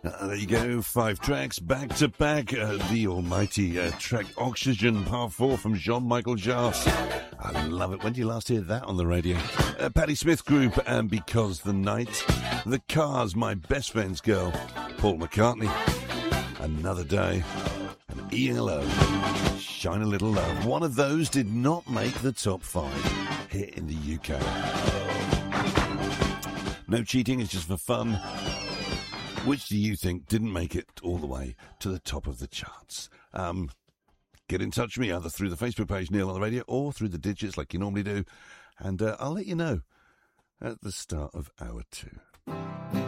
There you go, 5 tracks back to back. The almighty track Oxygen, Part 4 from Jean-Michel Jarre. I love it. When did you last hear that on the radio? Patti Smith Group and Because the Night. The Cars, My Best Friend's Girl. Paul McCartney, Another Day. And ELO, Shine a Little Love. One of those did not make the top 5 here in the UK. No cheating, it's just for fun. Which do you think didn't make it all the way to the top of the charts? Get in touch with me either through the Facebook page, Neil on the Radio, or through the digits like you normally do. And I'll let you know at the start of hour 2.